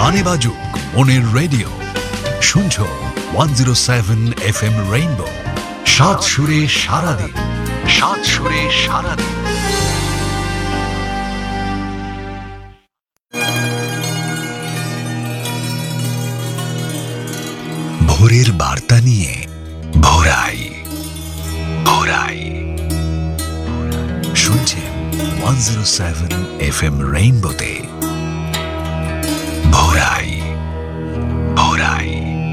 গানে বাজুক মনের রেডিও, শুনছো 107 FM রেইনবো, সাত সুরে সারাদিন, সাত সুরে সারাদিন। ভোরের বার্তা নিয়ে ভোরাই ভোরাই শুনছেন 107 FM রেইনবোতে ভোরাই ভোরাই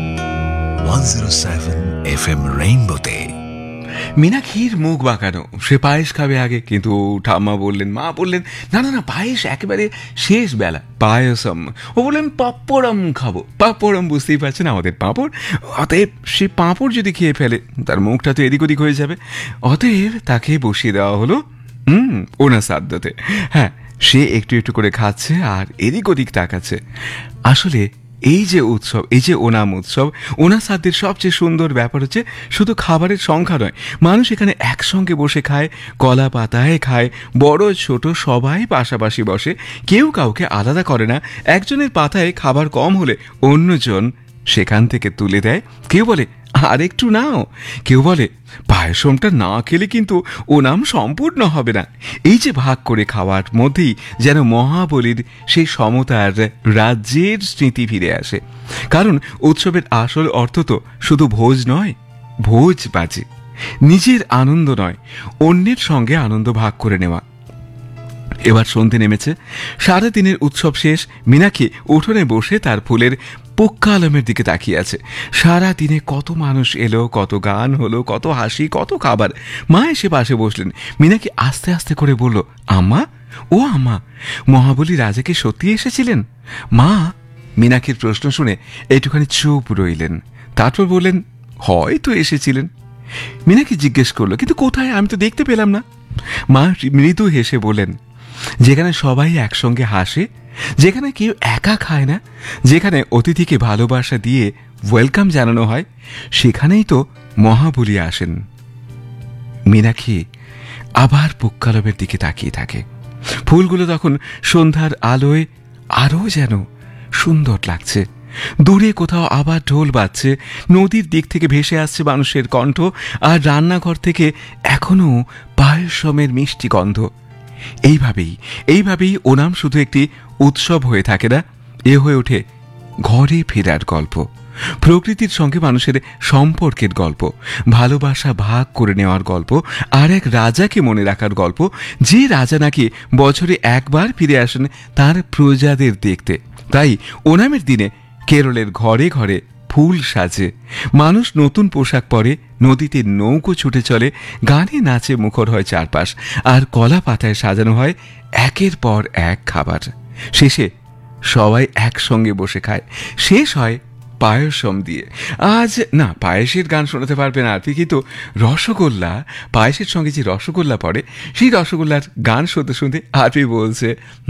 107 FM রেইনবোতে। মীনাক্ষীর মুখ বাঁকানো, সে পায়েস খাবে আগে, কিন্তু ঠাম্মা বললেন, মা বললেন না না না, পায়েস একেবারে শেষ বেলা, পায়সম। ও বললেন পাপড়ম খাবো। পাপড়ম বুঝতেই পারছেন, আমাদের পাঁপড়। অতএব সে পাঁপড় যদি খেয়ে ফেলে তার মুখটা তো এদিক ওদিক হয়ে যাবে। অতএব তাকে বসিয়ে দেওয়া হলো ওনার সাধ্যতে। হ্যাঁ, সে একটু একটু করে খাচ্ছে আর এদিক ওদিক তাকাচ্ছে। আসলে এই যে উৎসব, এই যে ওনাম উৎসব, ওনার সাধ্যের সবচেয়ে সুন্দর ব্যাপার হচ্ছে শুধু খাবারের সংখ্যা নয়, মানুষ এখানে একসঙ্গে বসে খায়, কলা পাতায় খায়, বড় ছোট সবাই পাশাপাশি বসে, কেউ কাউকে আলাদা করে না। একজনের পাতায় খাবার কম হলে অন্যজন সেখান থেকে তুলে দেয়। কেউ বলে আর একটু নাও, কেউ বলে পায়সমটা না খেলে কিন্তু ওনাম সম্পূর্ণ হবে না। এই যে ভাগ করে খাওয়ার মধ্যেই যেন মহাবলীর সেই সমতার রাজ্যের স্মৃতি ফিরে আসে। কারণ উৎসবের আসল অর্থ তো শুধু ভোজ নয়, ভোজ বাজে, নিজের আনন্দ নয়, অন্যের সঙ্গে আনন্দ ভাগ করে নেওয়া। এবার সন্ধে নেমেছে, সারাদিনের উৎসব শেষ। মীনাক্ষী উঠোনে বসে তার ফুলের পুক্কালমের দিকে তাকিয়ে আছে। সারা দিনে কত মানুষ এলো, কত গান হলো, কত হাসি, কত খাবার। মা এসে পাশে বসলেন। মীনাক্ষী আস্তে আস্তে করে বলল, আম্মা, ও আম্মা, মহাবলী রাজা কি সত্যি এসেছিলেন? মা মীনাক্ষীর প্রশ্ন শুনে একটুখানি চুপ রইলেন, তারপর বললেন, হয়তো এসেছিলেন। মীনাক্ষী জিজ্ঞেস করলো, কিন্তু কোথায়? আমি তো দেখতে পেলাম না। মা মৃদু হেসে বলেন, যেখানে সবাই একসঙ্গে হাসে, যেখানে কেউ একা খায় না, যেখানে অতিথিকে ভালোবাসা দিয়ে ওয়েলকাম জানানো হয়, সেখানেই তো মহাবলী আসেন। মীনাক্ষী আবার পুক্কালবের দিকে তাকিয়ে থাকে। ফুলগুলো তখন সন্ধ্যার আলোয় আরও যেন সুন্দর লাগছে। দূরে কোথাও আবার ঢোল বাজছে, নদীর দিক থেকে ভেসে আসছে মানুষের কণ্ঠ, আর রান্নাঘর থেকে এখনো পায়সমের মিষ্টি গন্ধ। এইভাবেই ওনাম শুধু একটি উৎসব হয়ে থাকে না, এ হয়ে ওঠে ঘরে ফেরার গল্প, প্রকৃতির সঙ্গে মানুষের সম্পর্কের গল্প, ভালোবাসা ভাগ করে নেওয়ার গল্প, আর এক রাজাকে মনে রাখার গল্প, যে রাজা নাকি বছরে একবার ফিরে আসেন তার প্রজাদের দেখতে। তাই ওনামের দিনে কেরলের ঘরে ঘরে ফুল সাজে, মানুষ নতুন পোশাক পরে, নদীতে নৌকো ছুটে চলে, গানে নাচে মুখর হয় চারপাশ, আর কলা পাতায় সাজানো হয় একের পর এক খাবার। শেষে সবাই একসঙ্গে বসে খায়, শেষ হয় পায়সম দিয়ে। আজ না, পায়েসের গান শোনাতে পারবে না আরপি, কিন্তু রসগোল্লা, পায়েসের সঙ্গে যে রসগোল্লা পড়ে, সেই রসগোল্লার গান শুনতে শুনতে আরপি বলছে,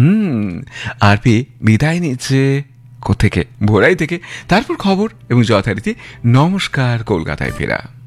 আরপি বিদায় নিচ্ছে কোথেকে? ভোরাই থেকে। তারপর খবর এবং যথারীতি নমস্কার কলকাতায় ফেরা।